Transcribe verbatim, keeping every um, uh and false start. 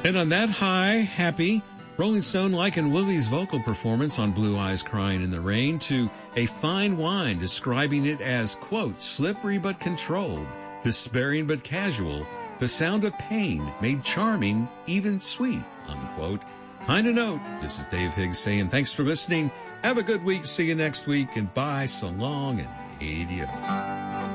And on that high, happy, Rolling Stone likened Willie's vocal performance on Blue Eyes Crying in the Rain to a fine wine, describing it as, quote, slippery but controlled, despairing but casual, the sound of pain made charming, even sweet, unquote. Kind of note, this is Dave Higgs saying thanks for listening. Have a good week. See you next week. And bye, so long, and adios.